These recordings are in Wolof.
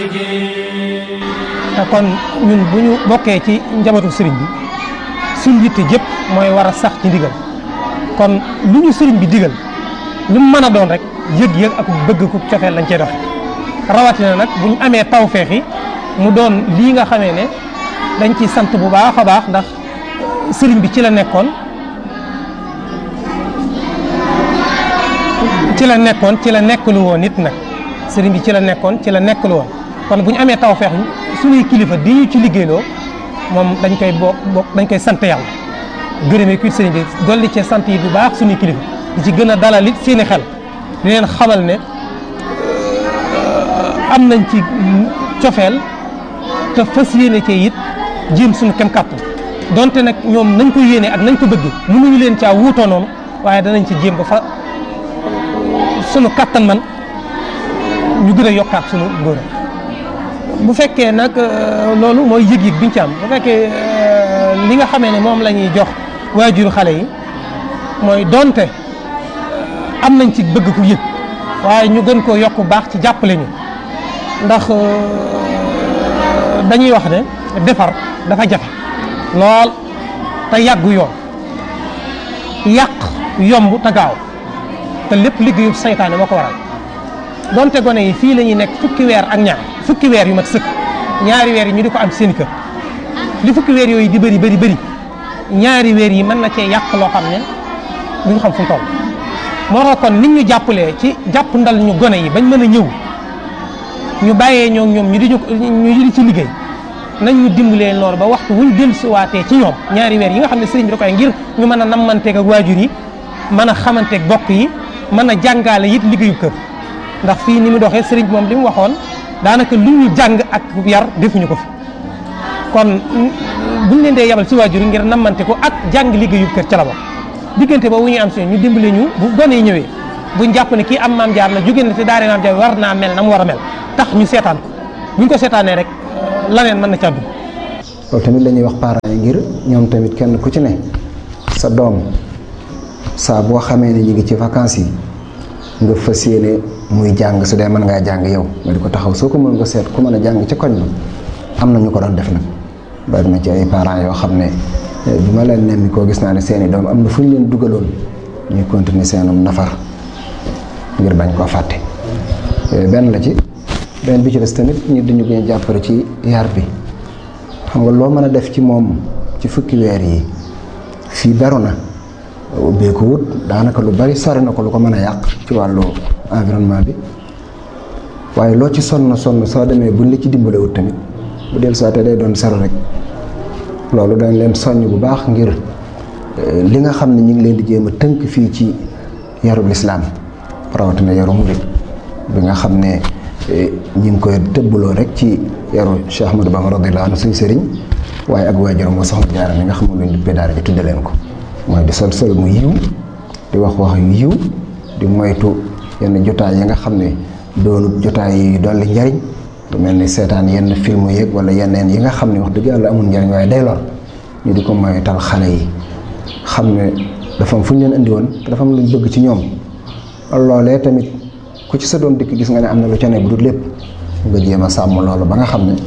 kon ñun bu ñu bokkee ci njabootu sëriñ bi suñ yitte jëpp mooy war a sax ci ndigal kon lu ñu sëriñ bi digal lu mu mën a doon rek yëg-yëg ak bëgg ku cofeel lañ cey doxe rawatina nag bu ñu amee tawfeex yi mu doon lii nga xamee ne dañ ciy sant bu baax a baax ndax sëriñ bi ci la nekkoon ci la nekkalu woon nit nag sëriñ bi ci la nekkoon ci la nekkalu woon kon bu ñu amee tawfeex suñuy kilifa di ñu ci liggéeyloo moom dañ koy dañ koy sant yàlla gërëmee kuy sëriñ bi dolli ci sant yi bu baax suñuy kilifa di ci gën a dalal it seeni xel di leen xamal ne am nañ ci cofeel te fas yéene cee it jéem suñu kem kàttan donte nag ñoom nañ ko yéene ak nañ ko bëgg mënuñu leen caa wuutoo noonu waaye danañ ci jéem ba fa suñu kàttan man ñu gën a yokkaat suñu ngóor bu fekkee nag loolu mooy yëg-yëg biñ ci am bu fekkee li nga xamee ne moom la ñuy jox waajuru xale yi mooy donte am nañ ci bëgg ku yëg waaye ñu gën koo yokk baax ci jàppale ñu ndax dañuy wax ne defar dafa jafe lool te yàggu yoon yàq yomb te gaaw te lépp liggéeyu saytaane moo ko waral donte gone yi fii la ñuy nekk fukki weer ak ñaar fukki weer yu mat sëkk ñaari weer yi ñu di ko am seen kër li fukki weer yooyu di bëri ñaari weer yi mën na cee yàq loo xam ne duñ xam fu mu toll moo tax kon nit ñu jàppalee ci jàpp ndal ñu gone yi bañ mën a ñëw ñu bàyyee ñoom ñu di ci liggéey nañ ñu dimbalee loolu ba waxtu wuñ dellusiwaatee ci ñoom ñaari weer yi nga xam ne sëriñ bi da koy ngir ñu mën a nammanteeg ak waajur yi mën a xamanteeg bokk yi mën a jàngaale it liggéeyu kër ndax fii ni mu doxee sëriñ bi moom li mu waxoon daanaka lu ñu jàng ak yar defuñu ko fi kon buñ leen dee yabal ci waajur yi ngir nammante ko ak jàng liggéeyu kër ca la bokk diggante boobu ñuy am si ñu dimbale ñu bu gone yi ñëwee buñ jàpp ne kii am maam jaar la jóge na te daare maam jaar war naa mel na mu war a mel tax ñu seetaan ko buñ ko seetaanee rek laneen mën na ca dugg. loolu tamit la ñuy wax parents yi ngir ñoom tamit kenn ku ci ne sa doom saa boo xamee ne ñu ngi ci vacances yi nga fas yéene muy jàng su dee mën ngaa jàng yow nga di ko taxaw soo ko mën nga seet ku mën a jàng ca koñ ba am na ñu ko doon def nag bari na ci ay parents yoo xam ne bi ma leen nemmi koo gis naa ne seeni doom am na fu ñu leen dugaloon ñuy continuer seenum nafar ngir bañ koo fàtte benn la ci benn bi ci des tamit ñu dañu gën a jàppale ci yar bi xam nga loo mën a def ci moom ci fukki weer yi fii beru na ubbee ko wut daanaka lu bari sori na ko lu ko mën a yàq ci wàllu environnement bi waaye loo ci sonn soo demee buñ la ci dimbale wut tamit bu del soité day doon sero rek loolu dañ leen soññ bu baax ngir li nga xam ne ñu ngi leen di jéem a tënk fii ci yarub lislaam rawatina yaru murid bi nga xam ne ñu ngi koy tëbbaloo rek ci yaru Cheikh Ahmadou Bamba radiyallahu anhu suñu sëriñ waaye ak waajuram moo soxna Jaara mi nga xam ne luñ duppee daara ji tudde leen ko mooy di sol mu yiw di wax yu yiw di moytu yenn jotaay yi nga xam ne doonut jotaay yi dolli njariñ lu mel ni seetaan yenn film yeeg wala yeneen yi nga xam ne wax dëgg yàlla amul njariñ waaye day lor ñu di ko moytal xale yi xam ne dafa am fu ñu leen indi woon te dafa am luñ bëgg ci ñoom loolee tamit ku ci sa doom dikk gis nga ne am na lu ca ne bu dul lépp nga jéem a sàmm loolu ba nga xam ne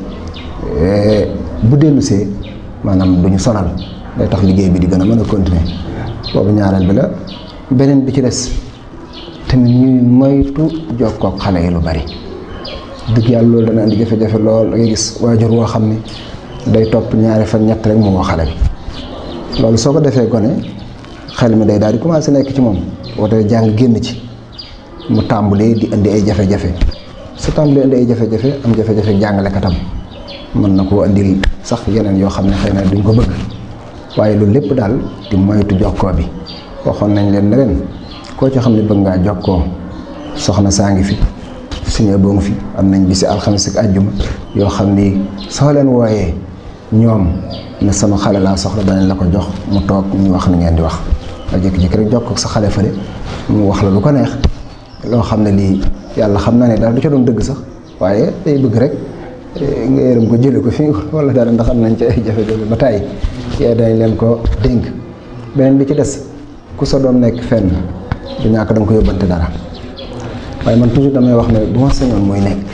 bu dellusee maanaam duñu sonal day tax liggéey bi di gën a mën a continuer boobu ñaareel bi la beneen bi ci des tamit ñuy moytu jokkook xale yi lu bari dëgg yàlla loolu dana indi jafe-jafe lool da ngay gis waajur woo xam ne day topp ñaari fan ñett rek mu woo xale bi loolu soo ko defee gone xel mi day daal di commencé nekk ci moom wootee jàng génn ci mu tàmbalee di indi ay jafe-jafe su tàmbalee indi ay jafe-jafe am jafe-jafe jàngalekatam mën na koo indil sax yeneen yoo xam ne xëy na duñ ko bëgg waaye loolu lépp daal di moytu jokkoo bi waxoon nañ leen ne leen koo ci xam ne bëgg ngaa jokkoo soxna saa ngi fi suñu boo ngi fi am nañ bisi alxames ak àjjuma yoo xam ni soo leen wooyee ñoom ne sama xale laa soxla danañ la ko jox mu toog ñu wax ni ngeen di wax nga jékki-jékki rek jokkoo ak sa xale fële mu wax la lu ko neex loo xam ne lii yàlla xam na ne daal du ca doon dëgg sax waaye day bëgg rek nga yërëm ko jële ko fii wala dara ndax am nañ ci ay jafe-jafe ba tàyyi yee dañ leen ko dénk beneen bi ci des ku sa doom nekk fenn du ñàkk da nga ko yóbbante dara waaye man toujours damay wax ne bu ma sañoon muy nekk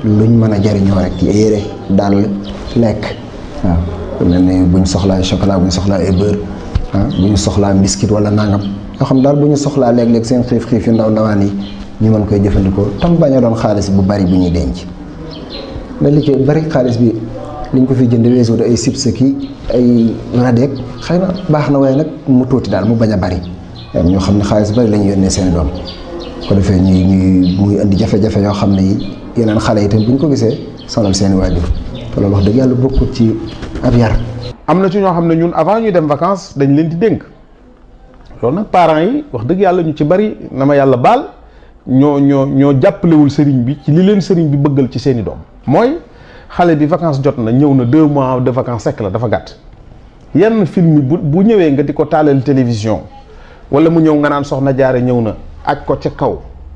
luñ mën a jariñoo rek yére daal lekk waaw mel ni buñ soxlaa chocolat buñ soxlaa ay beurre buñ soxlaa biscuit wala nangam yoo xam daal bu ñu soxlaa léeg-léeg seen xiif yu ndaw ndawaan yi ñu mën koy jëfandikoo tam bañ a doon xaalis bu bari bu ñuy denc mais li ci bari xaalis bi liñ ko fi jënd weesu ay chips ki ay radeek xëy na baax na waaye nag mu tuuti daal mu bañ a bari ñoo xam ne xaalis bari la ñu yónnee seen doom ko defee ñuy muy indi jafe-jafe yoo xam ne yi yeneen xale yi tam bu ñu ko gisee sonal seen waajur te loolu wax dëgg yàlla bokkut ci ab yar. am na ci ñoo xam ne ñun avant ñuy dem vacances dañ leen di dénk loolu nag parents yi wax dëgg yàlla ñu ci bari na ma yàlla baal ñoo jàppalewul sëriñ bi ci li leen sëriñ bi bëggal ci seeni doom mooy xale bi vacances jot na ñëw na 2 mois de vacances sekk la dafa gàtt yenn film bu ñëwee nga di ko taalal télévision wala mu ñëw nga naan soxna jaare ñëw na aj ko ca kaw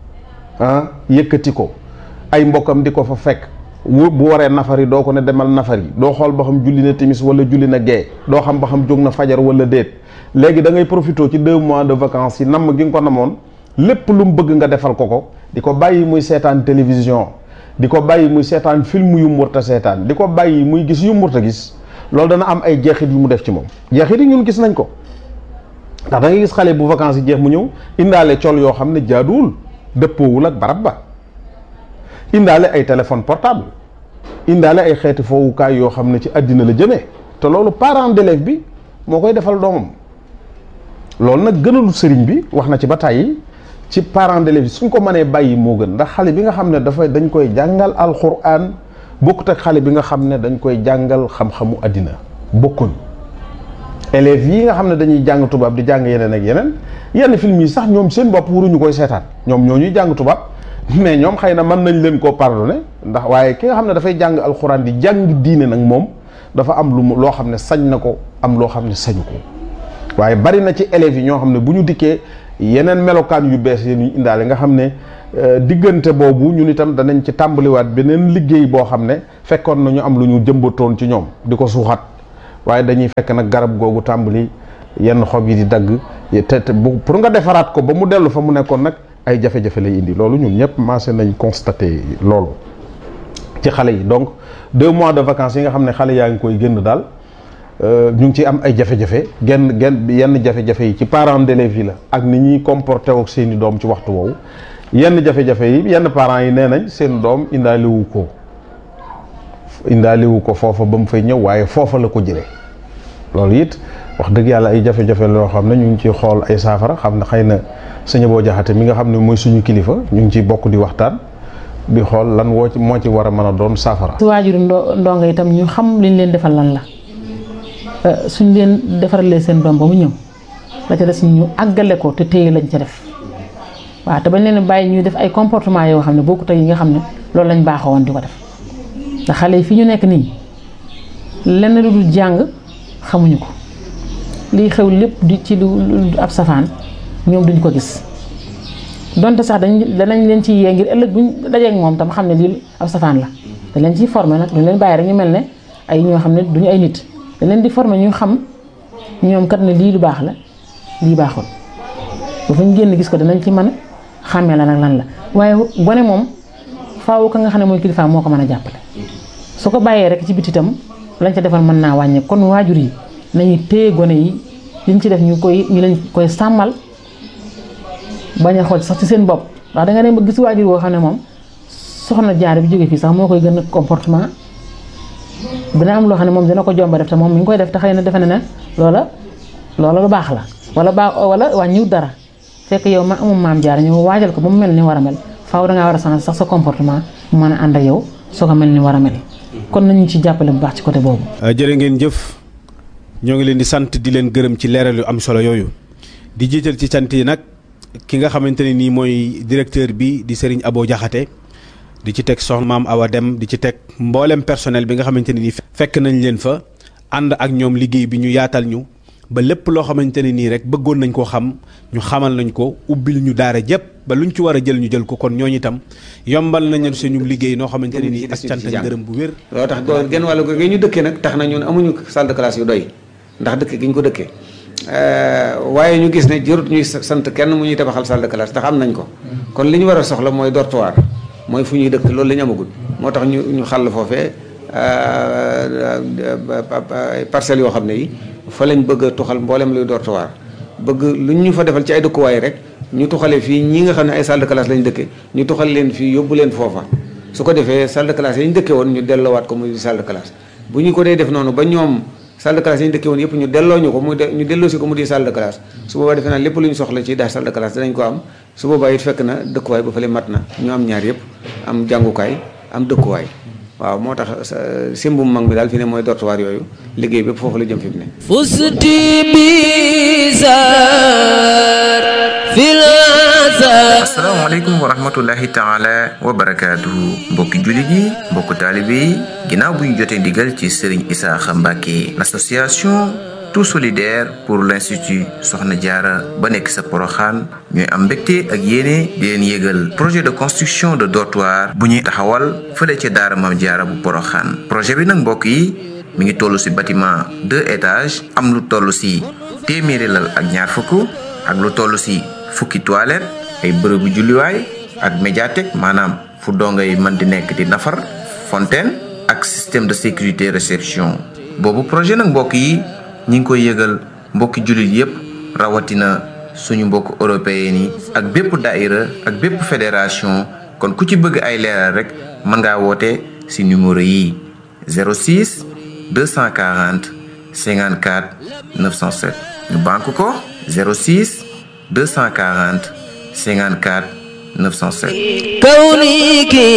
yëkkati ko ay mbokkam di ko fa fekk bu waree nafari doo ko ne demal nafari doo xool ba xam julli na timis wala julli na gee doo xam ba xam jóg na fajar wala déet léegi da ngay profité ci 2 mois de vacances yi namm gi nga ko namoon lépp lu mu bëgg nga defal ko di ko bàyyi muy seetaan télévision di ko bàyyi muy seetaan film yu murta seetaan di ko bàyyi muy gis yu murta gis loolu dana am ay jeexit yu mu def ci moom jeexit yi ñun gis nañ ko ndax da ngay gis xale bu vacances yi jeex mu ñëw indaale col yoo xam ne jaaduwul dëppoowul ak barab ba indaale ay téléphone portable indaale ay xeeti foowukaay yoo xam ne ci àddina la jëmee te loolu parent d'élève bi moo koy defal doomam loolu nag gënalu sëriñ bi wax na ci ba tàyyi ci parent d'élève bi suñ ko mënee bàyyi moo gën ndax xale bi nga xam ne dañ koy jàngal alxuraan bokkut ak xale bi nga xam ne dañ koy jàngal xam-xamu àddina bokkuñ élèves yi nga xam ne dañuy jàng tubaab di jàng yeneen ak yenn film yi sax ñoom seen bopp waruñu koy seetaan ñoom ñoo ñuy jàng tubaab mais ñoom xëy na mën nañ leen koo pardonné ndax waaye ki nga xam ne dafay jàng alxuraan di jàng diine nag moom dafa am loo xam ne sañ na ko am loo xam ne sañu ko waaye bari na ci élèves yi ñoo xam ne bu ñu dikkee yeneen melokaan yu bees yi ñu indaale nga xam ne diggante boobu ñun itam danañ ci tàmbaliwaat beneen liggéey boo xam ne fekkoon na ñu am lu ñu jëmbatoon ci ñoom di ko suuxat waaye dañuy fekk nag garab googu tàmbali yenn xob yi di dagg te pour nga defaraat ko ba mu dellu fa mu nekkoon nag ay jafe-jafe lay indi loolu ñun ñëpp maase nañ constaté loolu ci xale yi donc 2 mois de vacances yi nga xam ne xale yaa ngi koy génn daal ñu ngi ci am ay jafe-jafe yenn jafe-jafe yi ci parents d'élèves yi la ak ni ñuy comporté ak seeni doom ci waxtu woowu yenn jafe-jafe yi yenn parents yi nee nañ seen doom indaaliwu ko foofa ba mu fay ñëw waaye foofa la ko jëlee loolu it wax dëgg yàlla ay jafe-jafe loo xam ne ñu ngi ciy xool ay saafara xam ne xëy na sëñ boo jaxate mi nga xam ne mooy suñu kilifa ñu ngi ciy bokk di waxtaan di xool lan moo ci war a mën a doon saafara. si waajuru ndongo itam ñu xam liñ leen defal lan la suñ leen defaralee seen doom ba mu ñëw la ca des ñu àggale ko te téye lañ ca def waaw te bañ leen bàyyi ñuy def ay comportement yoo xam ne bokkut ak yi nga xam ne loolu lañ baaxoo woon di ko def ndax xale yi fi ñu nekk nii lenn lu dul jàng xamuñu ko liy xew lépp di ci lu ab safaan ñoom duñ ko gis donte sax danañ leen ci yee ngir ëllëg buñ dajeek moom tam xam ne lii ab safaan la dañ leen ciy formé nag duñ leen bàyyi rek ñu mel ne ay ñoo xam ne duñu ay nit dañ leen di formé ñu xam ñoom kat ne lii lu baax la lii baaxul ba fu ñu génn gis ko danañ ci mën a xàmmee la nag lan la waaye gone moom faaw ka nga xam ne mooy kilifa moo ko mën a jàppale su ko bàyyee rek ci biti itam lañ ca defal mën naa wàññe kon waajur yi nañu téye gone yi liñ ci def ñu leen koy sàmmal bañ a xool sax ci seen bopp ndax da nga dem ba gis waajur woo xam ne moom soxna jaar bi jóge fii sax moo koy gën a comportement dina am loo xam ne moom dina ko jomba def te moom mi ngi koy def te xëy na defe na ne loola lu baax la wala wàññiwut dara fekk yow ma amul maam jaar ñëw waajal ko ba mu mel ni war a mel faaw dangaa war a changer sax sa comportement mu mën a ànd ak yow soo ko mel ni war a mel kon nañu ci jàppale bu baax ci côté boobu. jërë ngeen jëf ñoo ngi leen di sant di leen gërëm ci leeral yu am solo yooyu di jiital ci sant yi nag ki nga xamante ne nii mooy directeur bi di Serigne Abo Diakhaté di ci teg soxna maam Awa Dem di ci teg mboolem personnel bi nga xamante ne nii fekk nañ leen fa ànd ak ñoom liggéey bi ñu yaatal ñu ba lépp loo xamante ne nii rek bëggoon nañ koo xam ñu xamal nañ ko ubbil ñu daara jëpp ba luñ ci war a jël ñu jël ko kon ñooñu itam yombal nañu suñu liggéey noo xamante ne nii ak cant ak ngërëm bu wér. loolu tax genn wàllu ko ñu dëkkee nag tax na ñun amuñu salle de classe yu doy ndax dëkk gi ñu ko dëkkee waaye ñu gis ne jërut ñuy sant kenn mu ñuy tabaxal salle de classe ndax am nañ ko kon li ñu war a soxla mooy dortoir mooy fu ñuy dëkk loolu la ñu amagul moo tax ñu xàll foofee parcelles yoo xam ne yi fa lañ bëgg a tuxal mboolem luy dortoir bëgg lu ñu fa defal ci ay dëkkuwaay rek ñu tuxale fii ñi nga xam ne ay salle de classe lañ dëkke ñu tuxal leen fii yóbbu leen foofa su ko defee salle de classe yi ñu dëkke woon ñu delloowaat ko muy salle de classe bu ñu ko dee def noonu ba ñoom salle de classe yi ñu dëkke woon yëpp ñu delloo ñu ko ñu delloo si ko mu di salle de classe su boobaa defe naa lépp lu ñu soxla ci daa salle de classe dinañ ko am su boobaa it fekk na dëkkuwaay ba fële mat na ñu am ñaar yëpp am jàngukaay am dëkkuwaay waaw moo tax simbum mag mi daal fi ne mooy dortoir yooyu liggéey bépp foofu la jëm fi mu ne fusti bizar fil asalaamaaleykum wa rahmatullahi taala wa barakaatuhu mbokki jullit yi mbokku taalibe yi ginnaaw bu ñu jotee ndigal ci Serigne Isaaxa Mbàkke l'association tout solidaire pour l'institut Soxna Jaara ba nekk sa Poroxaan ñooy am mbégte ak yéene di leen yégal projet de construction de dortoir bu ñuy taxawal fële ca daara Maam Jaara bu Poroxaan projet bi nag mbokk yi mi ngi toll ci bâtiment 2 étages am lu toll ci téeméeri lal ak ñaar fukk ak lu toll ci fukki toilette ay bërëbu julliwaay ak médiathèque maanaam fu dongay mën di nekk di nafar fontaine ak système de sécurité réception boobu projet nag mbokk yi ñi ngi koy yëgal mbokki jullit yépp rawatina suñu mbokk européen yi ak bépp daïra ak bépp fédération kon ku ci bëgg ay leeral rek mën ngaa woote ci numéro yi 06 240 54 907 ñu banque ko 06 240 54 907 kawniki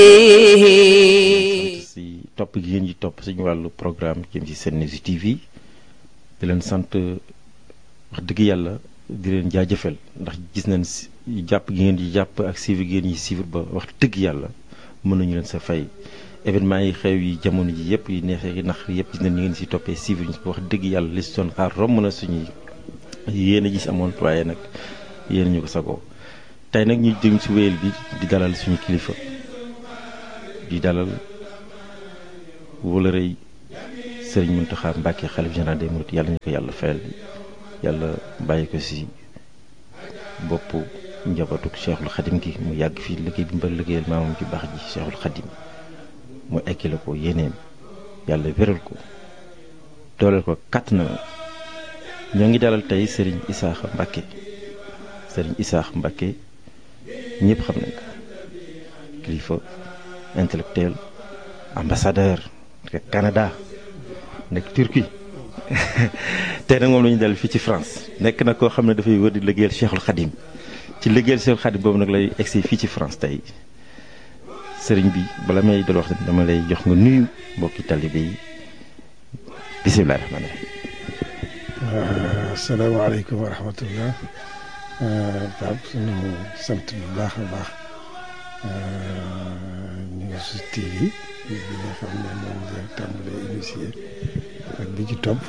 si topp gi ngeen di topp suñu wàllu programme jëm ci Senews TV di leen sant wax dëgg yàlla di leen jaajëfal ndax gis nañ jàpp gi ngeen di jàpp ak suivre gi ngeen di suivre ba wax dëgg yàlla mën nañu leen sa fay événement yi xew yi jamono ji yëpp yi neexee yi nax yëpp gis nañ ni ngeen si toppee suivre ñu wax dëgg yàlla li si doon xaar romb na suñuy yéen a gis amoon waaye nag yéen ñu ko sagoo tey nag ñu jëm si wéyal bi di dalal suñu kilifa di dalal wóolërëy Sëriñ Muntaxa Mbàkke xalif général des mourides yàlla ñu ko yàlla fayal yàlla bàyyi ko si boppu njabootu Cheikhul Khadim gi mu yàgg fii liggéey bi mba liggéeyal maamam ci baax ji Cheikhul Khadim mu ekkile ko yéeneem yàlla wéral ko dooleel ko kàtt na ñoo ngi dalal tey Sëriñ Isaaxa Mbàkke Sëriñ Isaaxa Mbàkke ñëpp xam nañ ko kilifa intellectuel ambassadeur nekk Canada nekk Turquie tey nag moom la ñu dal fii ci France nekk na koo xam ne dafay wër di liggéeyal Cheikhul Khadim ci liggéeyal Cheikhul Khadim boobu nag lay egsi fii ci France tey sëriñ bi bala may dal wax dama lay jox nga nuyu mbokki talibé yi bisimilah rahmaani rahim. asalaamaaleykum wa rahmatullah Pape suñu sant bu baax a baax News TV bi nga xam ne moom nga tàmbalee initié ak bi ci topp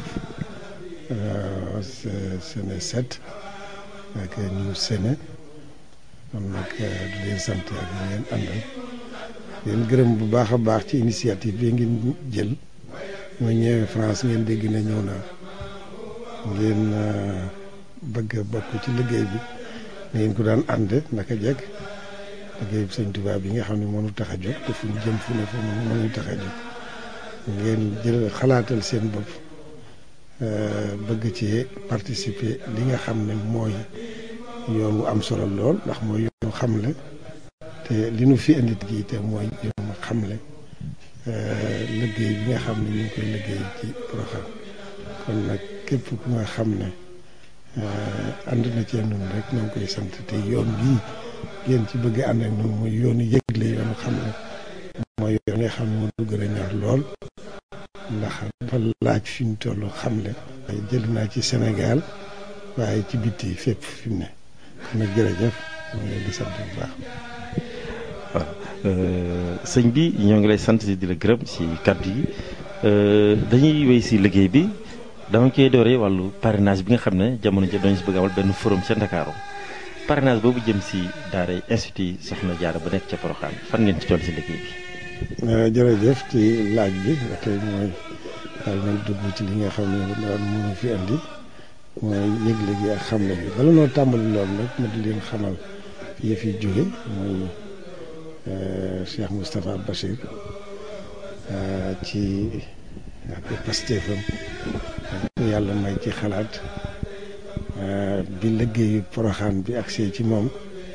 Sene 7 ak News Sene kon nag di leen sant ak ñu ngeen àndal leen gërëm bu baax a baax ci initiative bi ngeen jël ma ñëwee France ngeen dégg ne ñëw naa ngeen bëgg a bokk ci liggéey bi ngeen ko daan ànd naka jekk liggéey bi Sëñ Tuubaa bi nga xam ne mënu tax a jóg te fu ñu jëm fu ne fu mënu tax a jóg ngeen jël xalaatal seen bopp bëgg ci participer li nga xam ne mooy yoon wu am solo lool ndax mooy yoonu xamle te li nu fi indi gi te mooy yoonu xamle liggéey bi nga xam ne ñu ngi koy liggéey ci Porokhane kon nag képp ku nga xam ne ànd na cee noonu rek ñoo ngi koy sant te yoon bii ngeen ci bëgg ànd ak noonu mooy yoonu yëgle yoonu xamle mooy yoon nga xam ne moo gën a ñor lool ndax dafa laaj fi mu toll xamle jël naa ci Sénégal waaye ci bitti fépp fi mu ne kon nag jërëjëf ñu ngi leen di sant bu baax. waaw sëñ bi ñoo ngi lay sant di la gërëm si kàddu yi dañuy wéy si liggéey bi dama koy dooree wàllu parrainage bi nga xam ne jamono ji dañu si bëgg amal benn forum ca Ndakaaru parrainage boobu jëm si daaray institut Soxna Jaara ba nekk ca Porokhane fan ngeen ci toll si liggéey bi. jërëjëf ci laaj bi tey mooy daal nañ dugg ci li nga xam ne daal mënu fi andi mooy yëgle gi ak xamle bi bala noo tàmbali loolu nag ma di leen xamal fi fi jóge mooy Cheikh Moustapha Bachir ci ak pastéefam yàlla may ci xalaat bi liggéeyu Poroxaan bi agsee ci moom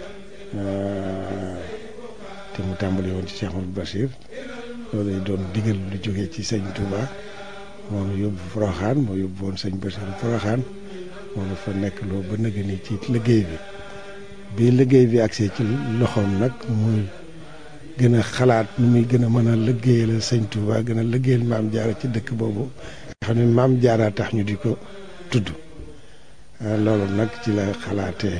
te mu tàmbali woon ci Cheikh Mouhamadou Bachir loolu doon digal lu jógee ci sëñ Touba moom yóbbu Poroxaan moo yóbbu woon sëñ Bachir Poroxaan moom fa nekk loo ba nëgë ni ci liggéey bi liggéey bi agsee ci loxoom nag muy gën a xalaat nu muy gën a mën a liggéeyal sëñ Touba gën a liggéeyal Maam Jaara ci dëkk boobu nga xam ne Maam Jaara tax ñu di ko tudd loolu nag ci la xalaatee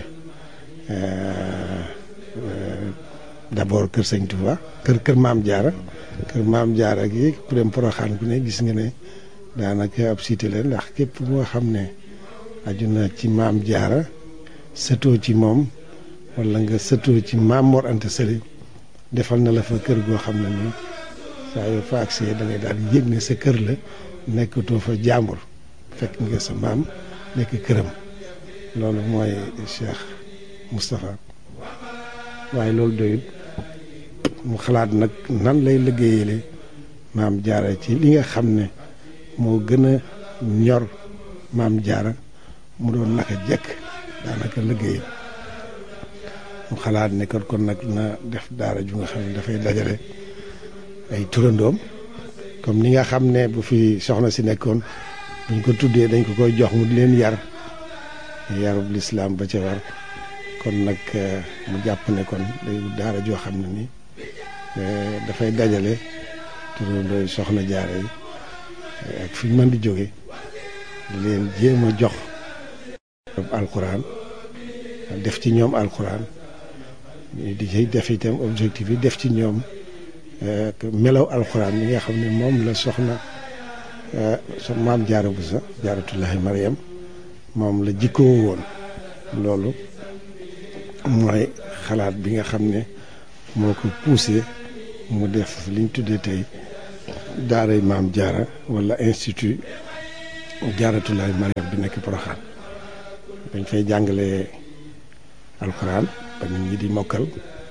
d'abord kër sëñ Touba kër Maam Jaara gi ku dem Poroxaan ku ne gis nga ne daanaka ab cité la ndax képp moo xam ne aju na ci Maam Jaara sëtoo ci moom wala nga sëtoo ci Maam Mor Anta Sali defal na la fa kër goo xam ne nii saa yoo fa agsee da ngay daal di yëg ne sa kër la nekkatoo fa jàmbur fekk nga sa maam nekk këram loolu mooy Cheikh Moustapha waaye loolu doyut mu xalaat nag nan lay liggéeyale Maam Jaara ci li nga xam ne moo gën a ñor Maam Jaara mu doon naka jekk daanaka liggéey mu xalaat ne kon nag na def daara ju nga xam ne dafay dajale ay turandoom comme ni nga xam ne bu fi soxna si nekkoon buñ ko tuddee dañ ko koy jox mu di leen yarub lislaam ba ca war kon nag mu jàpp ne kon day daara joo xam ne ni dafay dajale turandooy soxna Jaara yi ak fi mën di jóge di leen jéem a jox alxuraan def ci ñoom alxuraan di ci def itam objectif yi def ci ñoom melaw alxuraan yi nga xam ne moom la soxna Maam Jaara Buso Jaaratullaahi Mariam moom la jikkoo woon loolu mooy xalaat bi nga xam ne moo ko poussé mu def liñ tuddee tey daaray Maam Jaara wala institut Jaaratullaahi Mariam bi nekk Poroxaan dañ fay jàngale alxuraan ba nit ñi di mokkal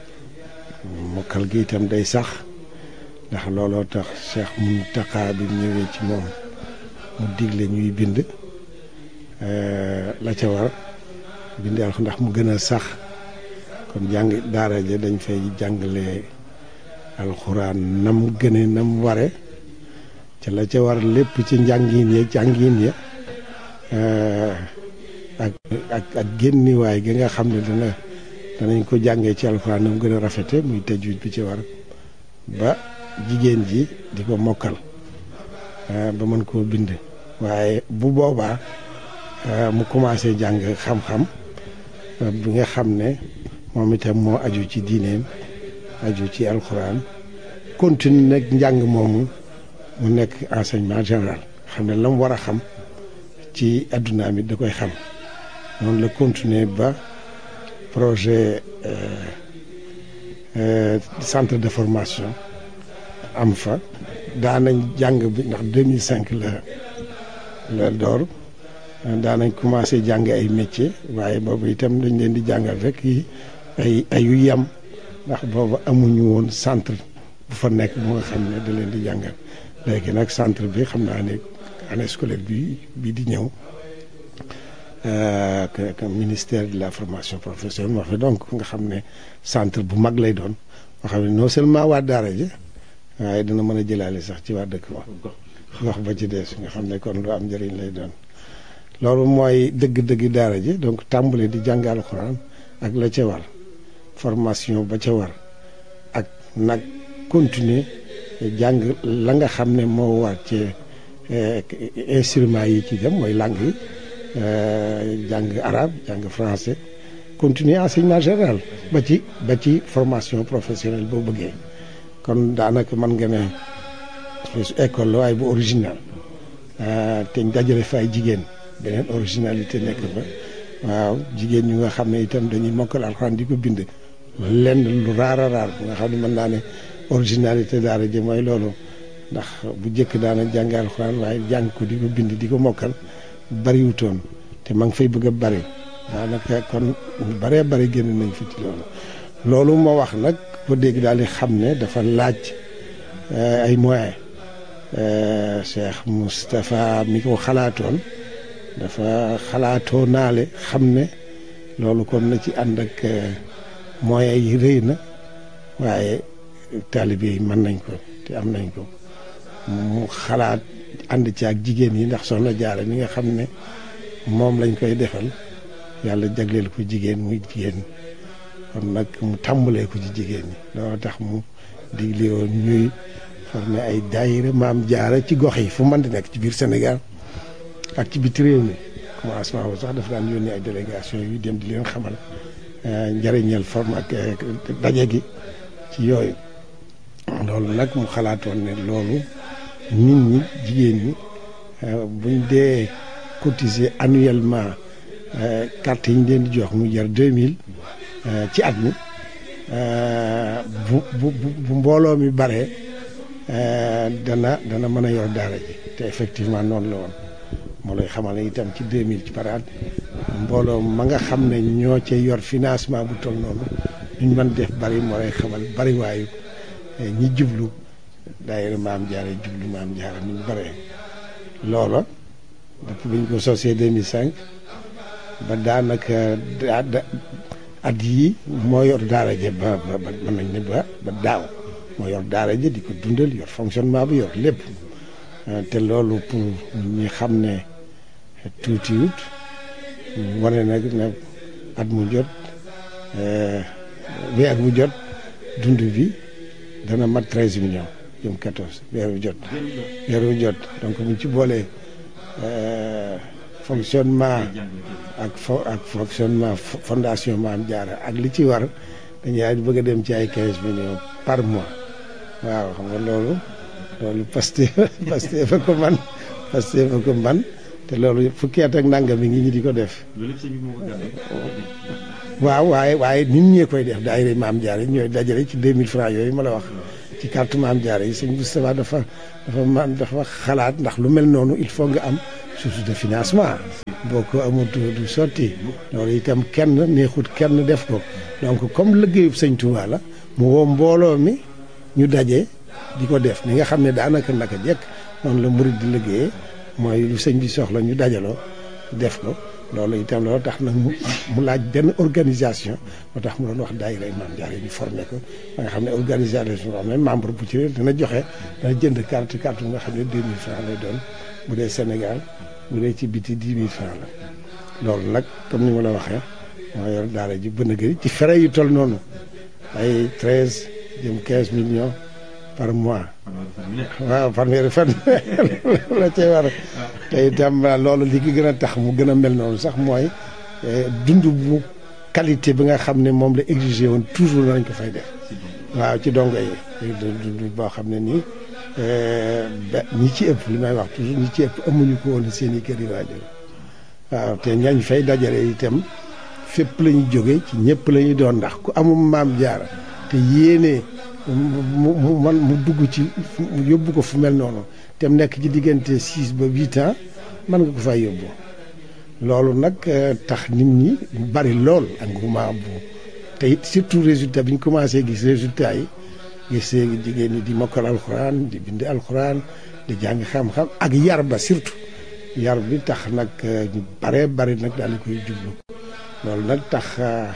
gi itam day sax ndax looloo tax Cheikh Mountakha bi ñëwee ci moom mu digle ñuy bind la ca war bind alxuraan ndax mu gën a sax kon jàng daara ja dañ fay jàngale alxuraan nam gëne nam ware ca la ca war lépp ci jàngiin ya ak génniwaay gi nga xam ne danañ ko jàngee ci alxuraan nam gën a rafete muy tajwid bi ci war ba jigéen ji di ko mokkal ba mën koo bind waaye bu boobaa mu commencé jàng xam-xam bi nga xam ne moom itam moo aju ci diineem aju ci alxuraan continue nag njàng moomu mu nekk enseignement général xam ne la mu war a xam ci adduna mi da koy xam noonu la continuer ba projet centre de formation am fa daanañ jàng bi ndax 2005 la door daanañ commencé jàng ay métier waaye boobu itam dañ leen di jàngal rek yi ay yu yem ndax boobu amuñu woon centre bu fa nekk bu nga xam ne da leen di jàngal léegi nag centre bi xam naa ne année scolaire bi di ñëw ministère de la formation professionnelle moo fi donc nga xam ne centre bu mag lay doon moo xam ne non seulement waa daara ji waaye dina mën a jëlaale sax ci waa dëkk wax ba ci des nga xam ne kon lu am njëriñ lay doon loolu mooy dëgg-dëgg daara ji donc tàmbale di jàng alxuraan ak la ca war formation ba ca war ak nag continuer jàng la nga xam ne moo war ci instruments yi ci dem mooy langue yi jàng arabe jàng français continuer enseignement général ba ci formation professionnelle boo bëggee kon daanaka mën nga ne école la waaye bu original te dajale fa ay jigéen beneen originalité nekk fa waaw jigéen ñu nga xam ne itam dañuy mokkal alxuraan di ko bind lenn lu raar a raar bu nga xam ne mën naa ne originalité daara ji mooy loolu ndax bu njëkk daana jàng alxuraan waaye jàng ko di ko bind di ko mokkal bariwutoon te ma ngi fay bëgg a bari daanaka kon ñu baree bari génn nañ fi ci loolu moo wax nag ba dégg daal di xam ne dafa laaj ay moyens Cheikh Moustapha mi ko xalaatoon dafa xalaatoo naale xam ne loolu kon na ci ànd ak moyens yi rëy na waaye taalibe yi mën nañ ko te am nañ ko mu xalaat ànd ci ak jigéen yi ndax Soxna Jaara mi nga xam ne moom lañ koy defal yàlla jagleel ko jigéen muy jigéen kon nag mu tàmbalee ko ci jigéen ñi loolu tax mu digle woon ñuy formé ay daayira Maam Jaara ci gox yi fu mën di nekk ci biir Sénégal ak ci biti réew mi commencement boobu sax dafa daan yónnee ay délégation yu dem di leen xamal njëriñal forme ak daje gi ci yooyu loolu nag mu xalaatoon ne loolu nit ñi jigéen ñi buñ dee cotiser annuellement carte yi ñu leen di jox mu jar 2000 ci at mi bu mbooloo mi baree dana mën a yor daara ji te effectivement noonu la woon moo lay xamal ne itam ci 2000 ci par at mbooloo ma nga xam ne ñoo ca yor financement bu toll noonu ñu mën def bari moo lay xamal bari waayu ñi jublu daayira Maam Jaara jublu Maam Jaara ni ñu baree loola depuis bi ñu ko sosee 2005 ba daanaka at yii moo yor daara je ba mën nañ ne ba daaw moo yor daara je di ko dundal yor fonctionnement bi yor lépp te loolu pour ñi xam ne tuutiwut wane nag ne at mu jot weer bu jot dund bi dana mat 13 millions jëm 14 weer bu jot donc buñ ci boolee fonctionnement ak fonctionnement fondation Maam Jaara ak li ci war dañuy bëgg a dem ci ay 15 millions par mois waaw xam nga loolu Pastef fa ko man te loolu fukki at ak nangam mi ngi ñi di ko def waaw waaye nit ñee koy def daayira Maam Jaara ñooy dajale ci 2000 francs yooyu ma la wax ci carte Maam Jaara yi sëñ Moustapha dafa xalaat ndax lu mel noonu il faut nga am source de financement boo ko amul du sotti loolu itam kenn neexut kenn def ko donc comme liggéeyub sëñ Touba la mu woo mbooloo mi ñu daje di ko def ni nga xam ne daanaka naka jekk noonu la murid di liggéeyee mooy lu sëñ bi soxla ñu dajaloo def ko loolu itam loolu tax nag mu laaj benn organisation moo tax mu doon wax daayira Maam Jaara ñu formé ko ba nga xam ne organisation boo xam ne membre bu ci dana joxe dana jënd carte bu nga xam ne 2000 francs lay doon bu dee Sénégal bu dee ci biti 10 000 francs la loolu nag comme ni ma la waxee moo yor daara ji bën a gëri ci frais yu toll noonu ay 13 jëm 15 millions par mois waaw fanweeri fan la cay war te itam loolu li ki gën a tax mu gën a mel noonu sax mooy dund bu qualité bi nga xam ne moom la exigé woon toujours nañ ko fay def waaw ci dongo yi dund boo xam ne nii ñi ci ëpp li may wax toujours ñi ci ëpp amuñu ko woon seen i kër yi waajur waaw te ñañ fay dajale itam fépp la ñu jóge ci ñëpp la ñuy doon ndax ku amum Maam Jaara te yéene mu dugg ci yóbbu ko fu mel noonu te mu nekk ci diggante 6 ba 8 ans mën nga ko fay yóbbu loolu nag tax nit ñi bari lool engouement bu te it surtout résultat bi ñu commencé gis résultat yi gis jigéen ñi di mokkal alxuraan di bind alxuraan di jàng xam-xam ak yar ba surtout yar bi tax nag ñu bari nag daal di koy jublu loolu nag tax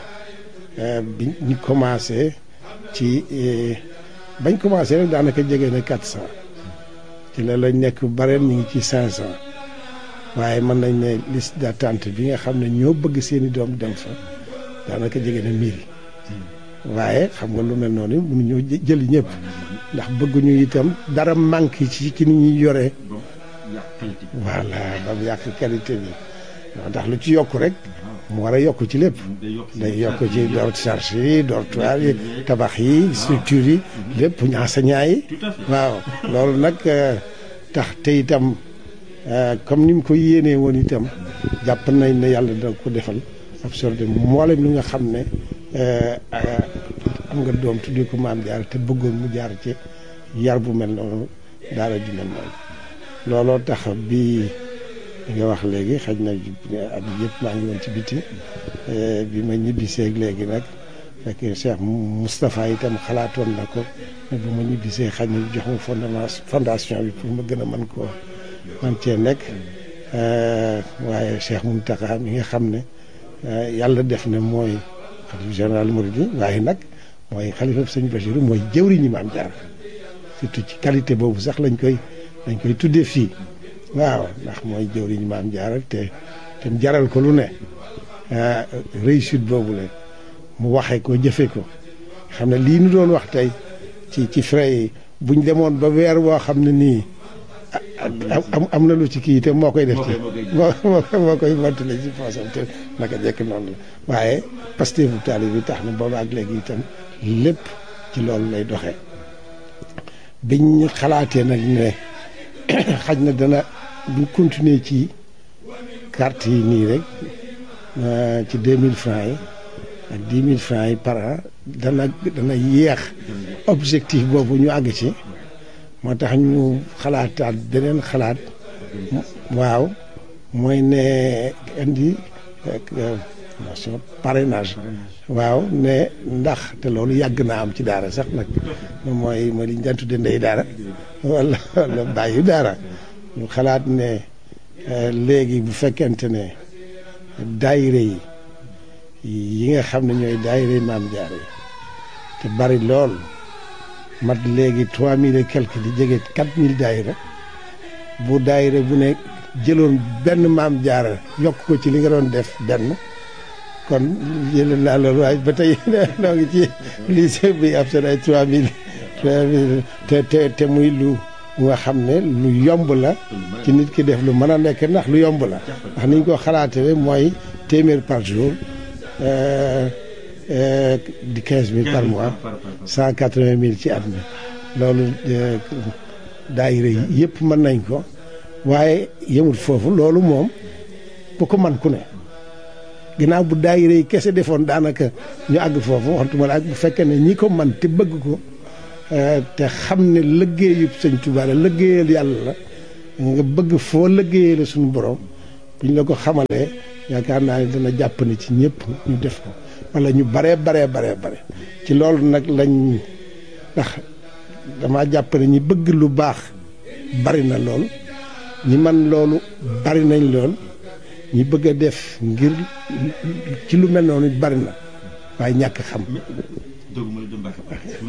bi ñu commencé ci bañ commencé rek daanaka jege na 400 ci la lañ nekk bareen ñu ngi ci 500 waaye mën nañ ne liste d'attente bi nga xam ne ñoo bëgg seeni doom dem fa daanaka jege na 1000 waaye xam nga lu mel noonu mënuñoo jëli ñëpp ndax bëgguñu itam dara manque ci ni ñuy yoree voilà ba mu yàq qualité bi ndax lu ci yokk rek mu war a yokk ci lépp day yokk ci charge yi dortoir yi tabax yi structure yi lépp enseignant yi waaw loolu nag tax te itam comme ni mu ko yéenee woon itam jàpp nañ ne yàlla dina ko defal absorbé mboolem li nga xam ne am nga doom tuddee ko Maam Jaara te bëggoon mu jaar ci yar bu mel noonu daara ju mel noonu looloo tax bi nga wax léegi xëy na at yëpp maa ngi woon ci biti bi ma ñibbiseeg léegi nag fekk Cheikh Moustapha itam xalaatoon na ko ne bu ma ñibbisee xaj na jox ma fondation bi pour ma gën a man cee nekk waaye Cheikh Mountakha mi nga xam ne yàlla def na mooy xalifa général Mouride waaye nag mooy xalifa sëñ Bachirou mooy jëwriñu Maam Jaara surtout ci qualité boobu sax lañ koy tuddee fii waaw ndax mooy jëwriñu Maam Jaara te jaral ko lu ne réussite boobu la mu waxee ko jëfe ko xam ne lii nu doon wax tey ci frais yi buñ demoon ba weer woo xam ne nii am na lu ci kii te moo koy def ci moo koy mottale ci poosam te naka jekk noonu la waaye Pastef bu taali bi tax na booba ak léegi itam lépp ci loolu lay doxee biñ xalaatee nag ne xaj na dana buñ continuer ci carte yi nii rek ci 2000 francs yi ak 10 000 francs yi par an dana yéex objectif boobu ñu àgg ci moo tax ñu xalaataat beneen xalaat waaw mooy ne indi parrainage waaw ne ndax te loolu yàgg naa am ci daara sax nag mooy li ñu daan tudde ndey daara wala bàyyi daara ñu xalaat ne léegi bu fekkente ne daayire yi nga xam ne ñooy daayire Maam Jaara yi te bari lool mat léegi 3000 et quelque di jege 4000 daayira bu daayira bu ne jëloon benn Maam Jaara yokk ko ci li nga doon def benn kon jëlee naa loolu waaye ba tey noo ngi ci lycée bi ab seen ay 3000 te muy lu nga xam ne lu yomb la ci nit ki def lu mën a nekk ndax lu yomb la ndax niñ ko xalaatee mooy téeméer par jour di 15000 par mois 180000 ci at mi loolu daayira yi yëpp mën nañ ko waaye yemul foofu loolu moom bu ko man ku ne ginnaaw bu daayira yi kese defoon daanaka ñu àgg foofu waxtuma la ak bu fekkee ne ñi ko man te bëgg ko te xam ne liggéeyub Sëñ Tuubaa la liggéeyal yàlla la nga bëgg foo liggéeyee la suñu borom buñ la ko xamalee yaakaar naa ne dana jàpp ne ci ñëpp ñu def ko wala ñu bare ci loolu nag lañ ndax dama jàpp ne ñi bëgg lu baax bari na lool ñi man loolu bari nañ lool ñi bëgg a def ngir ci lu mel noonu bari na waaye ñàkk xam